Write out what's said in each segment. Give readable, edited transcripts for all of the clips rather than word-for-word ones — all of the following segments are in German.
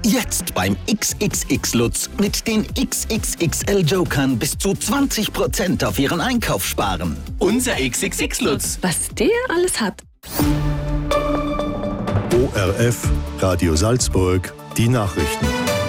Jetzt beim XXX Lutz mit den XXXL Jokern bis zu 20% auf Ihren Einkauf sparen. Unser XXX Lutz. Was der alles hat. ORF, Radio Salzburg, die Nachrichten.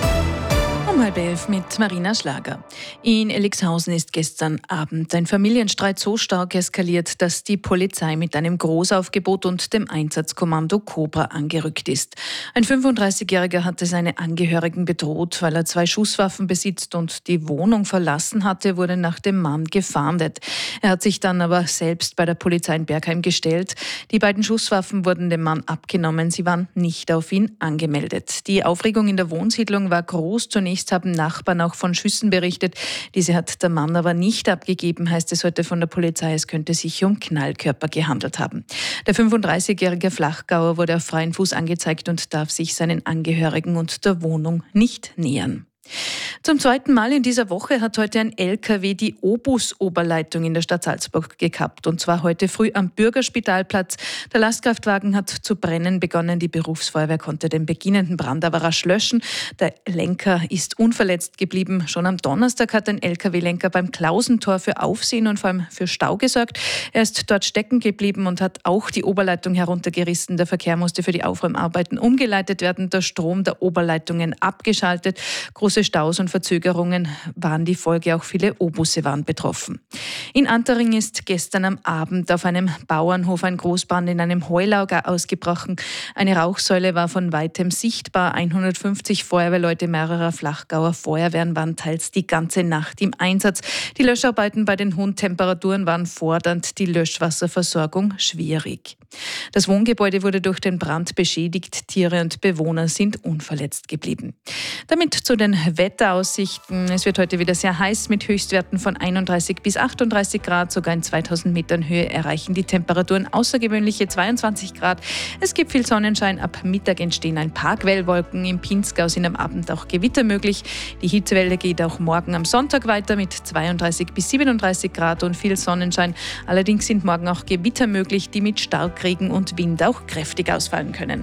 Um 10:30 mit Marina Schlager. In Elixhausen ist gestern Abend ein Familienstreit so stark eskaliert, dass die Polizei mit einem Großaufgebot und dem Einsatzkommando Cobra angerückt ist. Ein 35-Jähriger hatte seine Angehörigen bedroht, weil er 2 Schusswaffen besitzt und die Wohnung verlassen hatte, wurde nach dem Mann gefahndet. Er hat sich dann aber selbst bei der Polizei in Bergheim gestellt. Die beiden Schusswaffen wurden dem Mann abgenommen, sie waren nicht auf ihn angemeldet. Die Aufregung in der Wohnsiedlung war groß. Zunächst haben Nachbarn auch von Schüssen berichtet. Diese hat der Mann aber nicht abgegeben, heißt es heute von der Polizei. Es könnte sich um Knallkörper gehandelt haben. Der 35-jährige Flachgauer wurde auf freien Fuß angezeigt und darf sich seinen Angehörigen und der Wohnung nicht nähern. Zum 2. Mal in dieser Woche hat heute ein LKW die Obus-Oberleitung in der Stadt Salzburg gekappt. Und zwar heute früh am Bürgerspitalplatz. Der Lastkraftwagen hat zu brennen begonnen. Die Berufsfeuerwehr konnte den beginnenden Brand aber rasch löschen. Der Lenker ist unverletzt geblieben. Schon am Donnerstag hat ein LKW-Lenker beim Klausentor für Aufsehen und vor allem für Stau gesorgt. Er ist dort stecken geblieben und hat auch die Oberleitung heruntergerissen. Der Verkehr musste für die Aufräumarbeiten umgeleitet werden. Der Strom der Oberleitungen abgeschaltet. Große Staus und Verzögerungen waren die Folge, auch viele O-Busse waren betroffen. In Antering ist gestern am Abend auf einem Bauernhof ein Großbrand in einem Heulager ausgebrochen. Eine Rauchsäule war von weitem sichtbar. 150 Feuerwehrleute mehrerer Flachgauer Feuerwehren waren teils die ganze Nacht im Einsatz. Die Löscharbeiten bei den hohen Temperaturen waren fordernd, die Löschwasserversorgung schwierig. Das Wohngebäude wurde durch den Brand beschädigt. Tiere und Bewohner sind unverletzt geblieben. Damit zu den Wetteraussichten. Es wird heute wieder sehr heiß mit Höchstwerten von 31 bis 38 Grad. Sogar in 2000 Metern Höhe erreichen die Temperaturen außergewöhnliche 22 Grad. Es gibt viel Sonnenschein. Ab Mittag entstehen ein paar Quellwolken. Im Pinzgau sind am Abend auch Gewitter möglich. Die Hitzewelle geht auch morgen am Sonntag weiter mit 32 bis 37 Grad und viel Sonnenschein. Allerdings sind morgen auch Gewitter möglich, die mit Starkregen und Wind auch kräftig ausfallen können.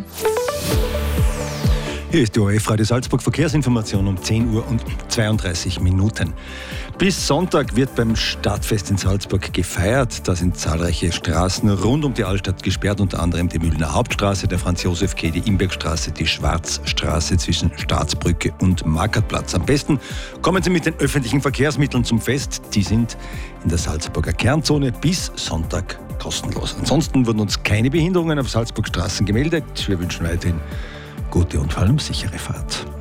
Hier ist die ORF Radio Salzburg Verkehrsinformation um 10 Uhr und 32 Minuten. Bis Sonntag wird beim Stadtfest in Salzburg gefeiert. Da sind zahlreiche Straßen rund um die Altstadt gesperrt, unter anderem die Mühlener Hauptstraße, der Franz-Josef-Quai, die Imbergstraße, die Schwarzstraße zwischen Staatsbrücke und Marktplatz. Am besten kommen Sie mit den öffentlichen Verkehrsmitteln zum Fest. Die sind in der Salzburger Kernzone bis Sonntag kostenlos. Ansonsten wurden uns keine Behinderungen auf Salzburg Straßen gemeldet. Wir wünschen weiterhin gute und vor allem sichere Fahrt.